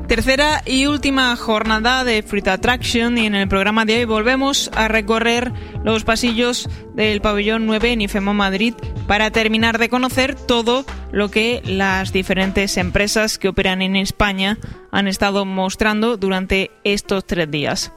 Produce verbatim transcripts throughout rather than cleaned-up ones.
Tercera y última jornada de Fruit Attraction, y en el programa de hoy volvemos a recorrer los pasillos del pabellón nueve en IFEMA Madrid para terminar de conocer todo lo que las diferentes empresas que operan en España han estado mostrando durante estos tres días.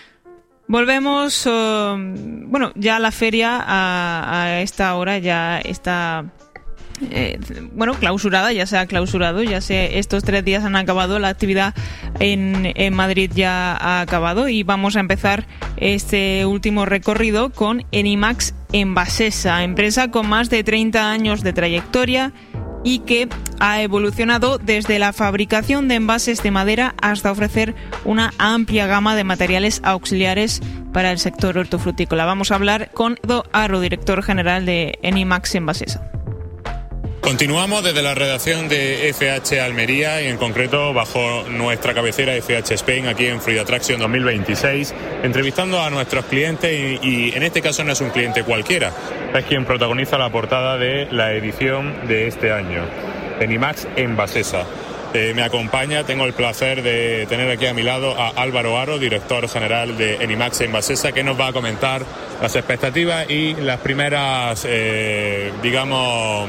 Volvemos, uh, bueno, ya la feria a, a esta hora ya está... Eh, bueno, clausurada, ya se ha clausurado, ya se, estos tres días han acabado, la actividad en, en Madrid ya ha acabado, y vamos a empezar este último recorrido con Enimax Envasesa, empresa con más de treinta años de trayectoria y que ha evolucionado desde la fabricación de envases de madera hasta ofrecer una amplia gama de materiales auxiliares para el sector hortofrutícola. Vamos a hablar con Eduardo Aro, director general de Enimax Envasesa. Continuamos desde la redacción de F H Almería y en concreto bajo nuestra cabecera F H Spain aquí en Fruit Attraction dos mil veintiséis, entrevistando a nuestros clientes y, y en este caso no es un cliente cualquiera, es quien protagoniza la portada de la edición de este año, Enimax Envasesa. Eh, me acompaña, tengo el placer de tener aquí a mi lado a Álvaro Aro, director general de Enimax Envasesa, que nos va a comentar las expectativas y las primeras, eh, digamos...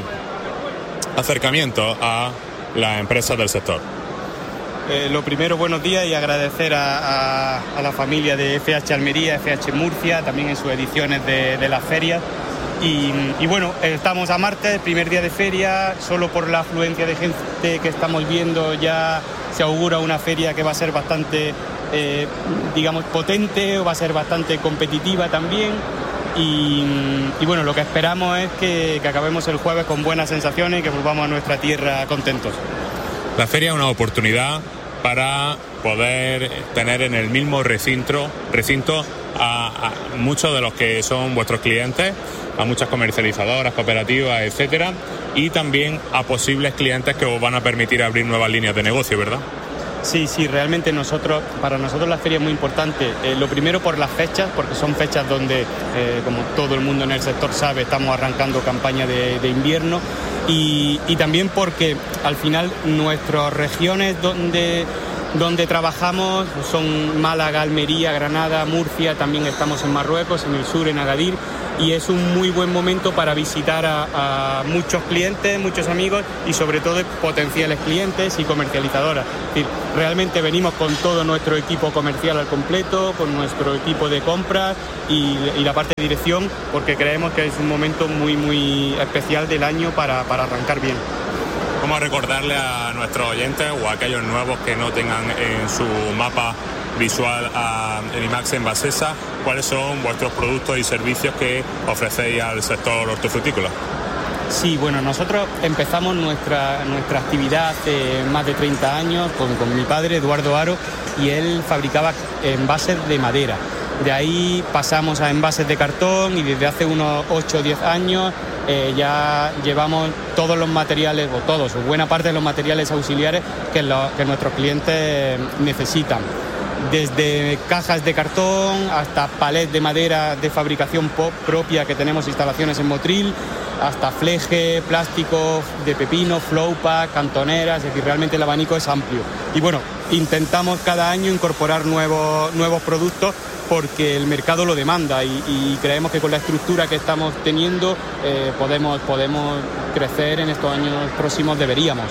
acercamiento a las empresas del sector. Eh, lo primero, buenos días y agradecer a, a, a la familia de F H Almería, F H Murcia, también en sus ediciones de, de las ferias. Y, y bueno, estamos a martes, primer día de feria, solo por la afluencia de gente que estamos viendo ya se augura una feria que va a ser bastante, eh, digamos, potente, o va a ser bastante competitiva también. Y, y bueno, lo que esperamos es que, que acabemos el jueves con buenas sensaciones y que volvamos a nuestra tierra contentos. La feria es una oportunidad para poder tener en el mismo recinto, recinto a, a muchos de los que son vuestros clientes, a muchas comercializadoras, cooperativas, etcétera, y también a posibles clientes que os van a permitir abrir nuevas líneas de negocio, ¿verdad? Sí, sí, realmente nosotros, para nosotros la feria es muy importante. Eh, lo primero por las fechas, porque son fechas donde, eh, como todo el mundo en el sector sabe, estamos arrancando campaña de, de invierno, y, y también porque al final nuestras regiones donde, donde trabajamos son Málaga, Almería, Granada, Murcia, también estamos en Marruecos, en el sur, en Agadir, y es un muy buen momento para visitar a, a muchos clientes, muchos amigos y sobre todo potenciales clientes y comercializadoras. Es decir, realmente venimos con todo nuestro equipo comercial al completo, con nuestro equipo de compras y, y la parte de dirección, porque creemos que es un momento muy muy especial del año para, para arrancar bien. ¿Cómo recordarle a nuestros oyentes o a aquellos nuevos que no tengan en su mapa visual a Enimax Envasesa cuáles son vuestros productos y servicios que ofrecéis al sector hortofrutícola? Sí, bueno, nosotros empezamos nuestra, nuestra actividad hace más de treinta años con, con mi padre, Eduardo Aro, y él fabricaba envases de madera. De ahí pasamos a envases de cartón y desde hace unos ocho o diez años eh, ya llevamos todos los materiales, o todos, o buena parte de los materiales auxiliares que, lo, que nuestros clientes necesitan. Desde cajas de cartón hasta palets de madera de fabricación pop propia, que tenemos instalaciones en Motril, hasta fleje, plástico de pepino, flowpack, cantoneras, es decir, realmente el abanico es amplio. Y bueno, intentamos cada año incorporar nuevos, nuevos productos porque el mercado lo demanda y, y creemos que con la estructura que estamos teniendo eh, podemos, podemos crecer en estos años próximos, deberíamos.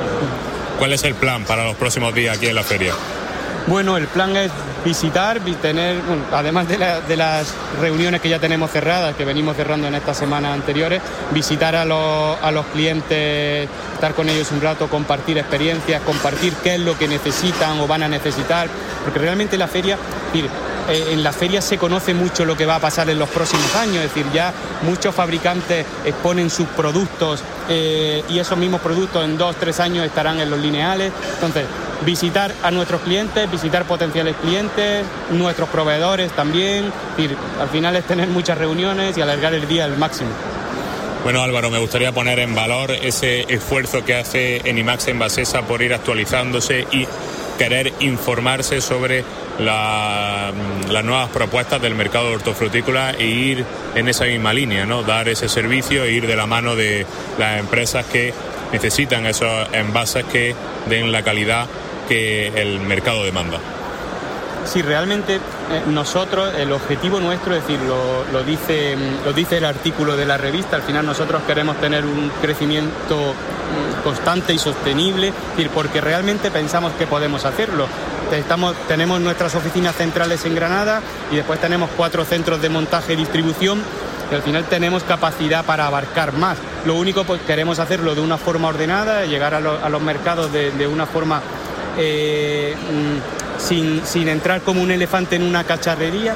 ¿Cuál es el plan para los próximos días aquí en la feria? Bueno, el plan es visitar, tener, bueno, además de, la, de las reuniones que ya tenemos cerradas, que venimos cerrando en estas semanas anteriores, visitar a los, a los clientes, estar con ellos un rato, compartir experiencias, compartir qué es lo que necesitan o van a necesitar, porque realmente la feria, mire, eh, en la feria se conoce mucho lo que va a pasar en los próximos años, es decir, ya muchos fabricantes exponen sus productos eh, y esos mismos productos en dos, tres años estarán en los lineales, entonces visitar a nuestros clientes, visitar potenciales clientes, nuestros proveedores también, es decir, al final es tener muchas reuniones y alargar el día al máximo. Bueno, Álvaro, me gustaría poner en valor ese esfuerzo que hace Enimax Envasesa por ir actualizándose y querer informarse sobre la, las nuevas propuestas del mercado hortofrutícola e ir en esa misma línea, ¿no? Dar ese servicio e ir de la mano de las empresas que necesitan esos envases que den la calidad que el mercado demanda. Sí, realmente eh, nosotros, el objetivo nuestro, es decir, lo, lo, dice, lo dice el artículo de la revista, al final nosotros queremos tener un crecimiento constante y sostenible, es decir, porque realmente pensamos que podemos hacerlo. Estamos, tenemos nuestras oficinas centrales en Granada y después tenemos cuatro centros de montaje y distribución y al final tenemos capacidad para abarcar más. Lo único, pues queremos hacerlo de una forma ordenada, llegar a, lo, a los mercados de, de una forma... Eh, Sin, sin entrar como un elefante en una cacharrería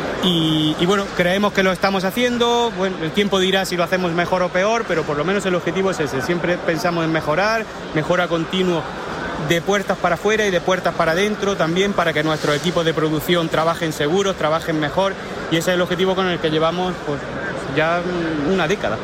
y, y bueno, creemos que lo estamos haciendo. Bueno, el tiempo dirá si lo hacemos mejor o peor, pero por lo menos el objetivo es ese. Siempre pensamos en mejorar, mejora continuo de puertas para afuera y de puertas para adentro también, para que nuestros equipos de producción trabajen seguros, trabajen mejor, y ese es el objetivo con el que llevamos pues, ya una década.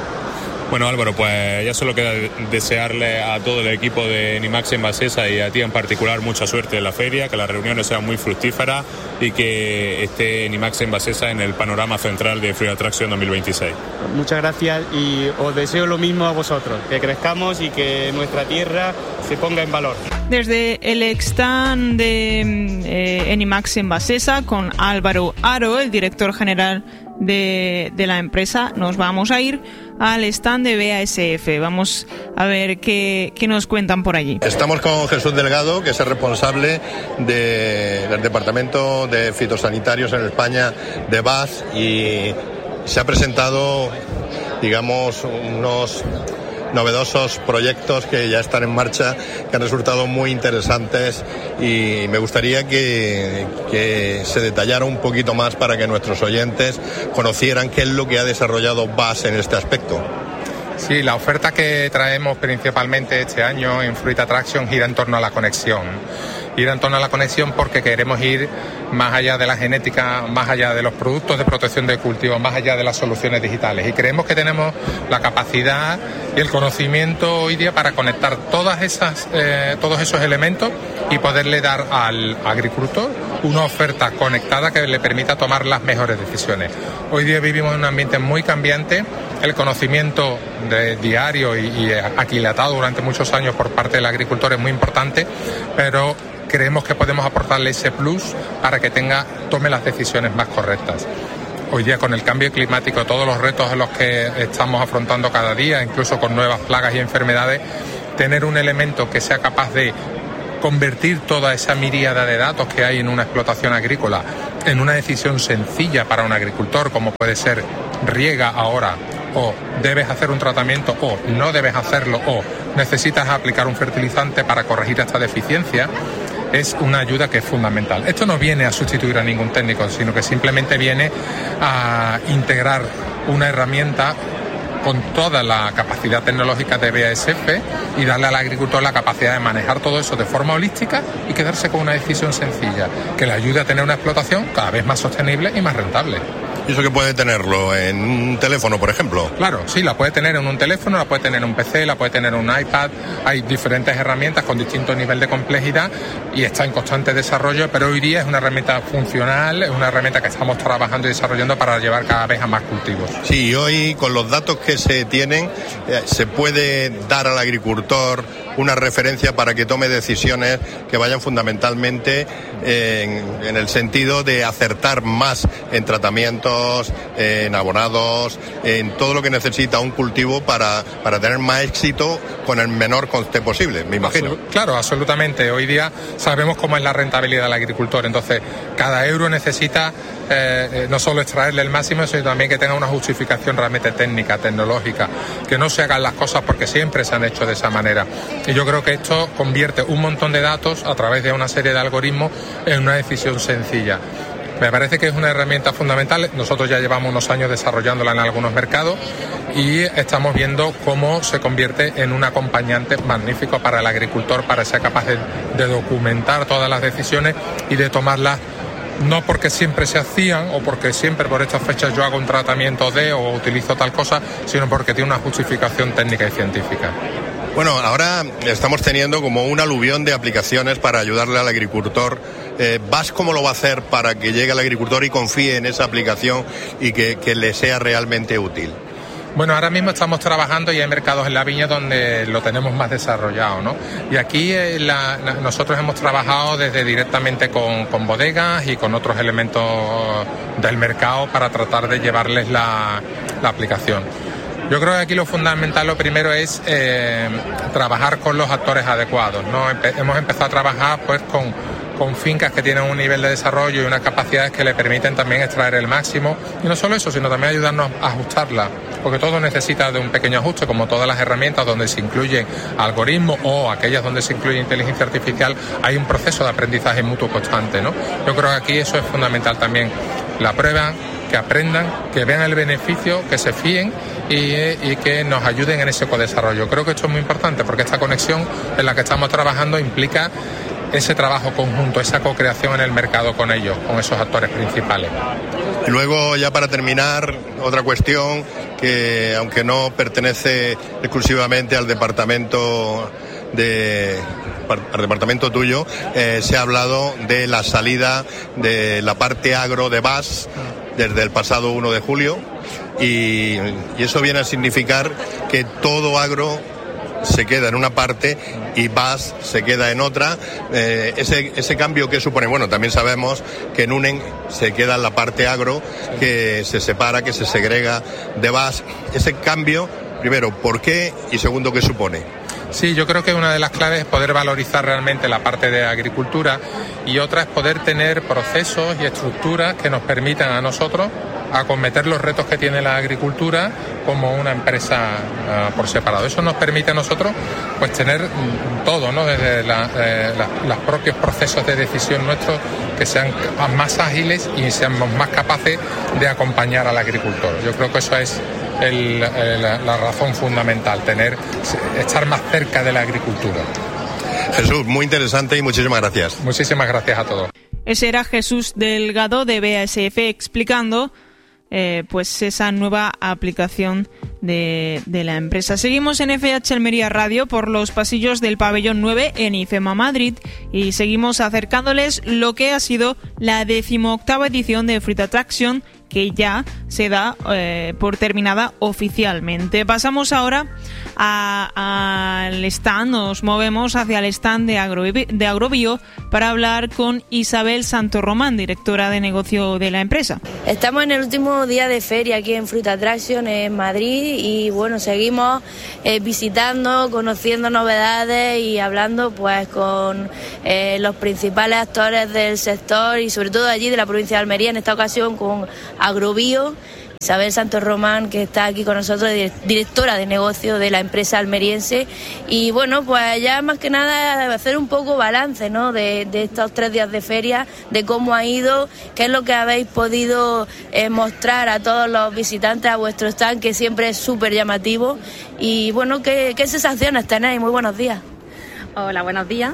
Bueno, Álvaro, pues ya solo queda desearle a todo el equipo de Nimax Envasesa y a ti en particular mucha suerte en la feria, que las reuniones sean muy fructíferas y que esté Nimax Envasesa en el panorama central de Fruit Attraction dos mil veintiséis. Muchas gracias y os deseo lo mismo a vosotros, que crezcamos y que nuestra tierra se ponga en valor. Desde el stand de eh, Nimax Envasesa con Álvaro Aro, el director general de, de la empresa, nos vamos a ir al stand de B A S F. Vamos a ver qué, qué nos cuentan por allí. Estamos con Jesús Delgado, que es el responsable de, del Departamento de Fitosanitarios en España de B A S, y se ha presentado, digamos, unos novedosos proyectos que ya están en marcha, que han resultado muy interesantes, y me gustaría que, que se detallara un poquito más para que nuestros oyentes conocieran qué es lo que ha desarrollado B A S en este aspecto. Sí, la oferta que traemos principalmente este año en Fruit Attraction gira en torno a la conexión. Ir en torno a la conexión porque queremos ir más allá de la genética, más allá de los productos de protección de cultivo, más allá de las soluciones digitales. Y creemos que tenemos la capacidad y el conocimiento hoy día para conectar todas esas, eh, todos esos elementos y poderle dar al agricultor una oferta conectada que le permita tomar las mejores decisiones. Hoy día vivimos en un ambiente muy cambiante. El conocimiento de diario y, y aquilatado durante muchos años por parte del agricultor es muy importante, pero creemos que podemos aportarle ese plus para que tenga, tome las decisiones más correctas. Hoy día, con el cambio climático, todos los retos en los que estamos afrontando cada día, incluso con nuevas plagas y enfermedades, tener un elemento que sea capaz de convertir toda esa miríada de datos que hay en una explotación agrícola en una decisión sencilla para un agricultor, como puede ser riega ahora, o debes hacer un tratamiento, o no debes hacerlo, o necesitas aplicar un fertilizante para corregir esta deficiencia, es una ayuda que es fundamental. Esto no viene a sustituir a ningún técnico, sino que simplemente viene a integrar una herramienta con toda la capacidad tecnológica de B A S F y darle al agricultor la capacidad de manejar todo eso de forma holística y quedarse con una decisión sencilla que le ayude a tener una explotación cada vez más sostenible y más rentable. ¿Y eso que puede tenerlo en un teléfono, por ejemplo? Claro, sí, la puede tener en un teléfono, la puede tener en un P C, la puede tener en un iPad. Hay diferentes herramientas con distintos niveles de complejidad y está en constante desarrollo, pero hoy día es una herramienta funcional, es una herramienta que estamos trabajando y desarrollando para llevar cada vez a más cultivos. Sí, hoy con los datos que se tienen, eh, se puede dar al agricultor una referencia para que tome decisiones que vayan fundamentalmente en, en el sentido de acertar más en tratamientos, en abonados, en todo lo que necesita un cultivo para, para tener más éxito con el menor coste posible, me imagino. Absolut- claro, absolutamente. Hoy día sabemos cómo es la rentabilidad del agricultor, entonces cada euro necesita eh, no solo extraerle el máximo, sino también que tenga una justificación realmente técnica, tecnológica, que no se hagan las cosas porque siempre se han hecho de esa manera. Y yo creo que esto convierte un montón de datos a través de una serie de algoritmos en una decisión sencilla. Me parece que es una herramienta fundamental. Nosotros ya llevamos unos años desarrollándola en algunos mercados y estamos viendo cómo se convierte en un acompañante magnífico para el agricultor, para ser capaz de, de documentar todas las decisiones y de tomarlas no porque siempre se hacían o porque siempre por estas fechas yo hago un tratamiento de o utilizo tal cosa, sino porque tiene una justificación técnica y científica. Bueno, ahora estamos teniendo como un aluvión de aplicaciones para ayudarle al agricultor. Eh, ¿B A S cómo lo va a hacer para que llegue al agricultor y confíe en esa aplicación y que, que le sea realmente útil? Bueno, ahora mismo estamos trabajando y hay mercados en la viña donde lo tenemos más desarrollado, ¿no? Y aquí eh, la, la, nosotros hemos trabajado desde directamente con, con bodegas y con otros elementos del mercado para tratar de llevarles la, la aplicación. Yo creo que aquí lo fundamental, lo primero es eh, trabajar con los actores adecuados, ¿no? Empe- hemos empezado a trabajar pues con, con fincas que tienen un nivel de desarrollo y unas capacidades que le permiten también extraer el máximo, y no solo eso, sino también ayudarnos a ajustarla, porque todo necesita de un pequeño ajuste, como todas las herramientas donde se incluyen algoritmos o aquellas donde se incluye inteligencia artificial, hay un proceso de aprendizaje mutuo constante, ¿no? Yo creo que aquí eso es fundamental también, la prueba, que aprendan, que vean el beneficio, que se fíen y, y que nos ayuden en ese codesarrollo. Creo que esto es muy importante porque esta conexión en la que estamos trabajando implica ese trabajo conjunto, esa co-creación en el mercado con ellos, con esos actores principales. Y luego, ya para terminar, otra cuestión que, aunque no pertenece exclusivamente al departamento de al departamento tuyo, eh, se ha hablado de la salida de la parte agro de B A S desde el pasado uno de julio y, y eso viene a significar que todo agro se queda en una parte y B A S se queda en otra. Eh, ese, ese cambio que supone, bueno, también sabemos que en UNEN se queda en la parte agro, que se separa, que se segrega de B A S. Ese cambio, primero, ¿por qué? Y segundo, ¿qué supone? Sí, yo creo que una de las claves es poder valorizar realmente la parte de agricultura y otra es poder tener procesos y estructuras que nos permitan a nosotros acometer los retos que tiene la agricultura como una empresa uh, por separado. Eso nos permite a nosotros pues tener mm, todo, ¿no? Desde la, eh, la, los propios procesos de decisión nuestros que sean más ágiles y seamos más capaces de acompañar al agricultor. Yo creo que eso es el, el, la razón fundamental, tener, estar más cerca de la agricultura. Jesús, muy interesante y muchísimas gracias. Muchísimas gracias a todos. Ese era Jesús Delgado de B A S F explicando eh, pues esa nueva aplicación de, de la empresa. Seguimos en F H Almería Radio por los pasillos del pabellón nueve en IFEMA Madrid y seguimos acercándoles lo que ha sido la decimoctava edición de Fruit Attraction, que ya se da eh, por terminada oficialmente. Pasamos ahora al stand, nos movemos hacia el stand de, Agro, de Agrobio para hablar con Isabel Santorromán, directora de negocio de la empresa. Estamos en el último día de feria aquí en Fruit Attraction en Madrid y bueno, seguimos eh, visitando, conociendo novedades y hablando pues con eh, los principales actores del sector y sobre todo allí de la provincia de Almería, en esta ocasión con Agrobio. Isabel Santorromán, que está aquí con nosotros, directora de negocio de la empresa almeriense, y bueno, pues ya más que nada hacer un poco balance, ¿no?, de, de estos tres días de feria, de cómo ha ido, qué es lo que habéis podido eh, mostrar a todos los visitantes a vuestro stand, que siempre es súper llamativo, y bueno, ¿qué, qué sensaciones tenéis? Muy buenos días. Hola, buenos días.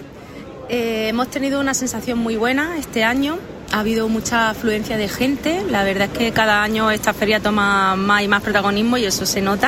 Eh, hemos tenido una sensación muy buena este año. Ha habido mucha afluencia de gente, la verdad es que cada año esta feria toma más y más protagonismo y eso se nota.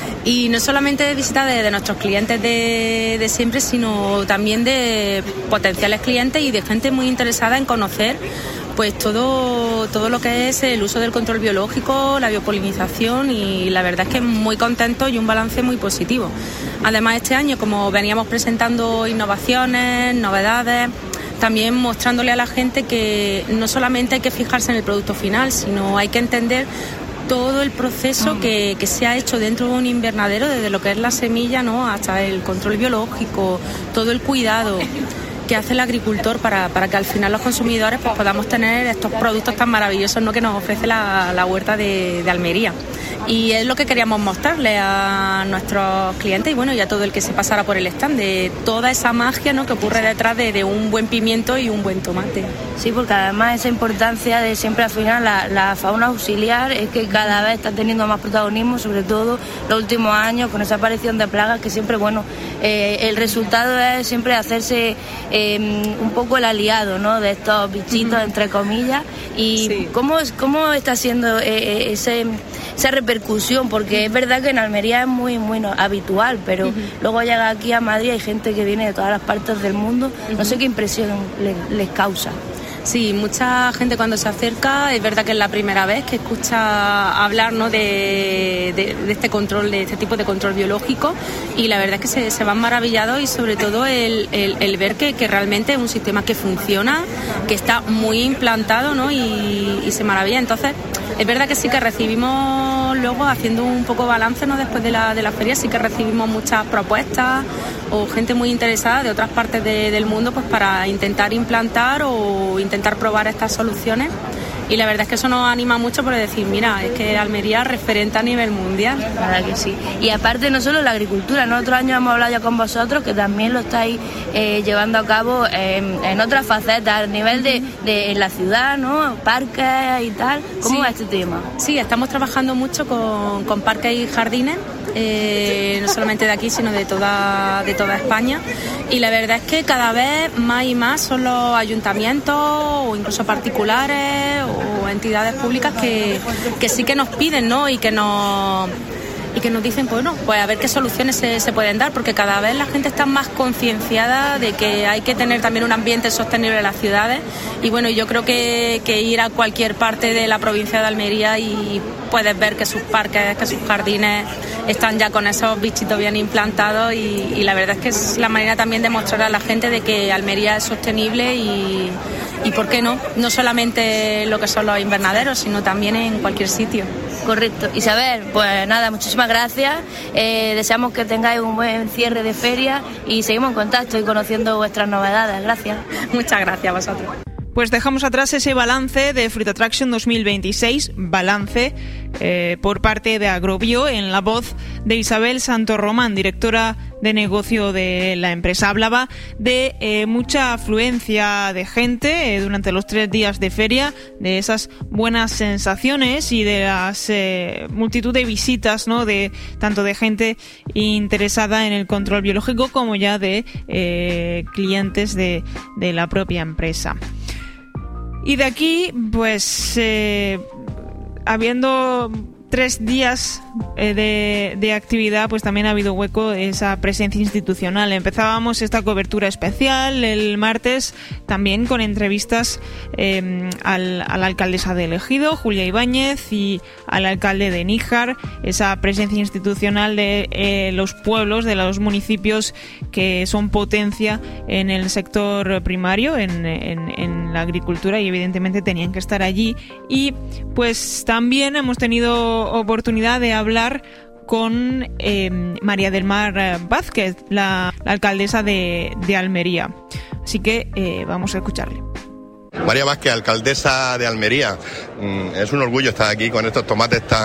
Y no solamente de visita de, de nuestros clientes de, de siempre, sino también de potenciales clientes y de gente muy interesada en conocer pues todo, todo lo que es el uso del control biológico, la biopolinización, y la verdad es que muy contento y un balance muy positivo. Además, este año, como veníamos presentando innovaciones, novedades, también mostrándole a la gente que no solamente hay que fijarse en el producto final, sino hay que entender todo el proceso que, que se ha hecho dentro de un invernadero, desde lo que es la semilla, ¿no?, hasta el control biológico, todo el cuidado que hace el agricultor para, para que al final los consumidores pues, podamos tener estos productos tan maravillosos, ¿no?, que nos ofrece la, la huerta de, de Almería. Y es lo que queríamos mostrarle a nuestros clientes y bueno, y a todo el que se pasara por el stand, de toda esa magia, ¿no?, que ocurre detrás de, de un buen pimiento y un buen tomate. Sí, porque además esa importancia de siempre al final la, la fauna auxiliar es que cada vez está teniendo más protagonismo, sobre todo los últimos años con esa aparición de plagas que siempre, bueno, eh, el resultado es siempre hacerse eh, un poco el aliado, ¿no?, de estos bichitos, entre comillas. Y sí. ¿cómo, cómo está siendo eh, ese, esa repercusión? Porque es verdad que en Almería es muy, muy no, habitual, pero uh-huh. luego llega aquí a Madrid, hay gente que viene de todas las partes del mundo, uh-huh. no sé qué impresión le, les causa. Sí, mucha gente cuando se acerca, es verdad que es la primera vez que escucha hablar, ¿no?, de, de, de este control, de este tipo de control biológico, y la verdad es que se, se van maravillados, y sobre todo el, el, el ver que, que realmente es un sistema que funciona, que está muy implantado, ¿no?, y, y se maravilla. Entonces, es verdad que sí que recibimos luego, haciendo un poco balance, ¿no?, después de la, de la feria, sí que recibimos muchas propuestas o gente muy interesada de otras partes de, del mundo, pues para intentar implantar o intentar probar estas soluciones. Y la verdad es que eso nos anima mucho, por decir, mira, es que Almería es referente a nivel mundial. La verdad que sí. Y aparte, no solo la agricultura, en otros años hemos hablado ya con vosotros, que también lo estáis eh, llevando a cabo en, en otras facetas, a nivel de, de en la ciudad, ¿no?, parques y tal. ¿Cómo Sí. va este tema? Sí, estamos trabajando mucho con, con parques y jardines, eh, no solamente de aquí, sino de toda, de toda España. Y la verdad es que cada vez más y más son los ayuntamientos o incluso particulares o entidades públicas que, que sí que nos piden, ¿no?, y que nos... y que nos dicen, bueno, pues a ver qué soluciones se, se pueden dar, porque cada vez la gente está más concienciada de que hay que tener también un ambiente sostenible en las ciudades. Y bueno, yo creo que, que ir a cualquier parte de la provincia de Almería y puedes ver que sus parques, que sus jardines están ya con esos bichitos bien implantados, y, y la verdad es que es la manera también de mostrar a la gente de que Almería es sostenible y, y ¿por qué no? No solamente lo que son los invernaderos, sino también en cualquier sitio. Correcto. Isabel, pues nada, muchísimas gracias. Eh, deseamos que tengáis un buen cierre de feria y seguimos en contacto y conociendo vuestras novedades. Gracias. Muchas gracias a vosotros. Pues dejamos atrás ese balance de Fruit Attraction dos mil veintiséis, balance eh, por parte de Agrobio, en la voz de Isabel Santorromán, directora de negocio de la empresa. Hablaba de eh, mucha afluencia de gente eh, durante los tres días de feria, de esas buenas sensaciones y de las eh, multitud de visitas, ¿no?, de tanto de gente interesada en el control biológico como ya de eh, clientes de, de la propia empresa. Y de aquí, pues, eh, habiendo tres días eh, de, de actividad, pues también ha habido hueco esa presencia institucional. Empezábamos esta cobertura especial el martes, también con entrevistas eh, al, a la alcaldesa de Ejido, Julia Ibáñez, y al alcalde de Níjar, esa presencia institucional de eh, los pueblos, de los municipios que son potencia en el sector primario, en, en, en la agricultura, y evidentemente tenían que estar allí. Y pues también hemos tenido oportunidad de hablar con eh, María del Mar Vázquez, la, la alcaldesa de, de Almería. Así que eh, vamos a escucharle. María Vázquez, alcaldesa de Almería, es un orgullo estar aquí con estos tomates tan